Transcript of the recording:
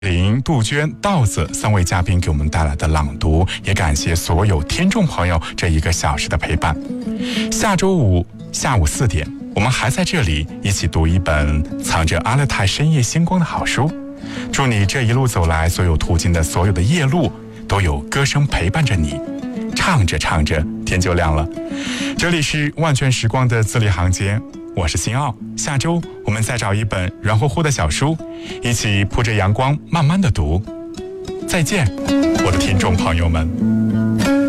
林、杜鹃、稻子3位嘉宾给我们带来的朗读，也感谢所有听众朋友这1个小时的陪伴。下周五下午4点，我们还在这里一起读一本藏着阿勒泰深夜星光的好书。祝你这一路走来，所有途经的所有的夜路，都有歌声陪伴着你。唱着唱着，天就亮了。这里是万卷时光的字里行间，我是辛奥。下周我们再找一本软乎乎的小书，一起铺着阳光慢慢的读。再见，我的听众朋友们。